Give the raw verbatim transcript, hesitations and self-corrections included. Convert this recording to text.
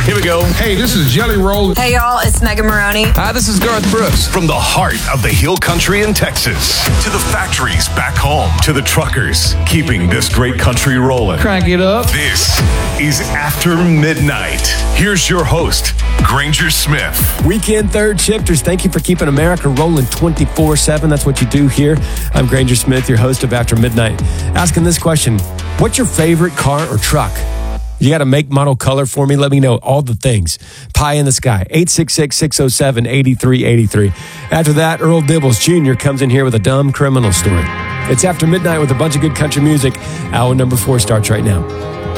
Here we go. Hey, this is Jelly Roll. Hey, y'all, it's Megan Maroney. Hi, this is Garth Brooks. From the heart of the Hill Country in Texas to the factories back home to the truckers keeping this great country rolling. Crank it up. This is After Midnight. Here's your host, Granger Smith. Weekend third shifters, thank you for keeping America rolling twenty-four seven. That's what you do here. I'm Granger Smith, your host of After Midnight. Asking this question, what's your favorite car or truck? You got a make, model, color for me? Let me know all the things. Pie in the sky, eight six six, six oh seven, eight three eight three. After that, Earl Dibbles Junior comes in here with a dumb criminal story. It's After Midnight with a bunch of good country music. Hour number four starts right now.